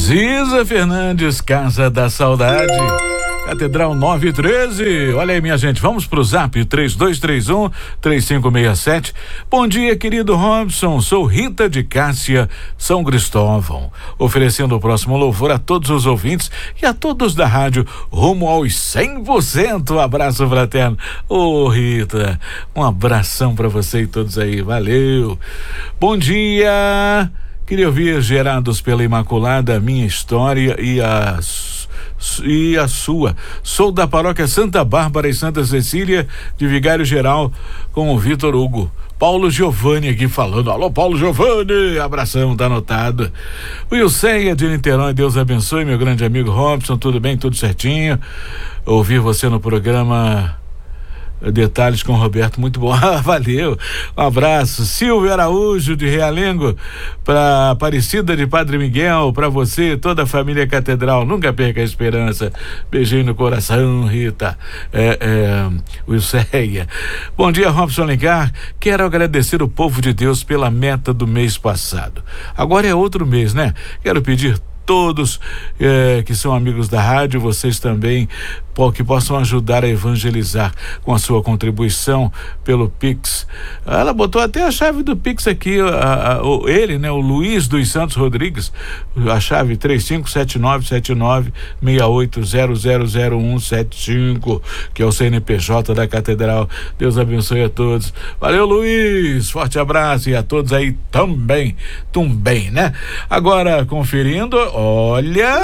Ziza Fernandes, Casa da Saudade. Catedral 913. Olha aí, minha gente, vamos pro zap 3231-3567. Bom dia, querido Robson. Sou Rita de Cássia, São Cristóvão. Oferecendo o próximo louvor a todos os ouvintes e a todos da rádio, rumo aos 100%. Abraço fraterno. Ô, Rita, um abração pra você e todos aí. Valeu. Bom dia. Queria ouvir Gerados pela Imaculada, minha história e a sua. Sou da paróquia Santa Bárbara e Santa Cecília, de Vigário Geral, com o Vitor Hugo. Paulo Giovanni aqui falando. Alô, Paulo Giovanni, abração, tá anotado. Wilceia de Niterói, Deus abençoe, meu grande amigo Robson, tudo bem, tudo certinho. Ouvi você no programa Detalhes com o Roberto, muito bom. Valeu, um abraço. Silvio Araújo de Realengo, para Aparecida de Padre Miguel, para você, toda a família Catedral, nunca perca a esperança. Beijinho no coração, Rita. Wilceia. Bom dia, Robson Alencar. Quero agradecer o povo de Deus pela meta do mês passado. Agora é outro mês, né? Quero pedir todos que são amigos da rádio, vocês também, que possam ajudar a evangelizar com a sua contribuição pelo Pix. Ela botou até a chave do Pix aqui, ele, né, o Luiz dos Santos Rodrigues, a chave 3579-78000175, que é o CNPJ da Catedral. Deus abençoe a todos. Valeu, Luiz, forte abraço, e a todos aí também, né? Agora, conferindo, olha,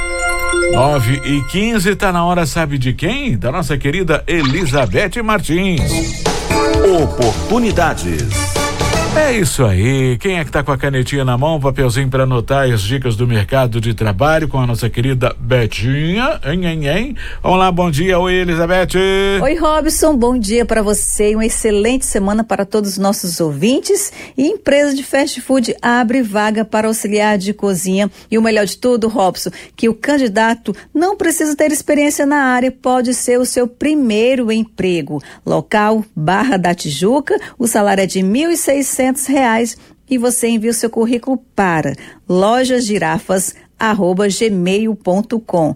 9h15, tá na hora, sabe de quem? Da nossa querida Elizabeth Martins. Oportunidades. É isso aí, quem é que tá com a canetinha na mão, papelzinho para anotar as dicas do mercado de trabalho com a nossa querida Betinha, hein? Vamos lá, bom dia, oi Elizabeth. Oi Robson, bom dia para você e uma excelente semana para todos os nossos ouvintes. E empresa de fast food abre vaga para auxiliar de cozinha, e o melhor de tudo, Robson, que o candidato não precisa ter experiência na área, pode ser o seu primeiro emprego. Local, Barra da Tijuca, o salário é de R$1.600 e você envia o seu currículo para lojagirafas@gmail.com.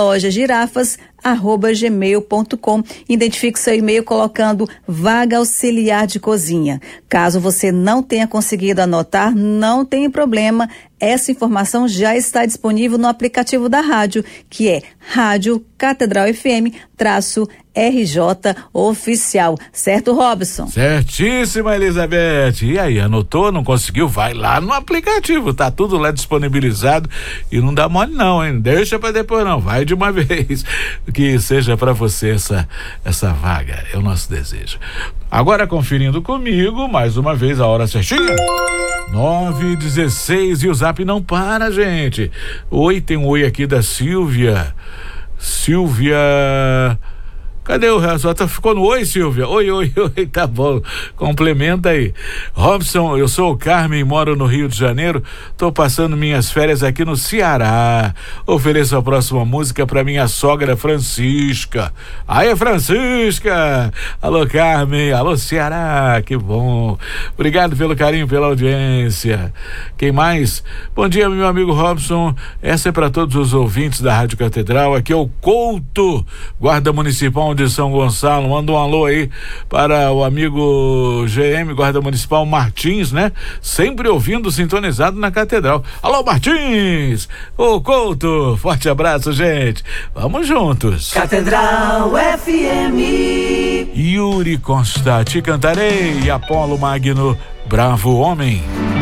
lojagirafas@gmail.com. Identifique seu e-mail colocando vaga auxiliar de cozinha. Caso você não tenha conseguido anotar, não tem problema. Essa informação já está disponível no aplicativo da rádio, que é Rádio Catedral FM-RJ Oficial. Certo, Robson? Certíssima, Elizabeth. E aí, anotou, não conseguiu? Vai lá no aplicativo, tá tudo lá disponibilizado e não dá mole não, hein? Deixa pra depois não, vai de uma vez. Que seja pra você essa vaga, é o nosso desejo. Agora, conferindo comigo, mais uma vez, a hora certinha. 9h16 e o zap não para, gente. Oi, tem um oi aqui da Silvia. Cadê o resto? Ficou no oi, Silvia? Oi, tá bom. Complementa aí. Robson, eu sou o Carmen, moro no Rio de Janeiro, tô passando minhas férias aqui no Ceará. Ofereço a próxima música pra minha sogra Francisca. Aí, Francisca! Alô, Carmen, alô, Ceará, que bom. Obrigado pelo carinho, pela audiência. Quem mais? Bom dia, meu amigo Robson. Essa é pra todos os ouvintes da Rádio Catedral. Aqui é o Couto, guarda municipal de São Gonçalo. Manda um alô aí para o amigo GM, guarda municipal Martins, né? Sempre ouvindo, sintonizado na Catedral. Alô, Martins! Ô, Couto, forte abraço, gente. Vamos juntos. Catedral FM. Yuri Costa, Te Cantarei, Apolo Magno, Bravo Homem.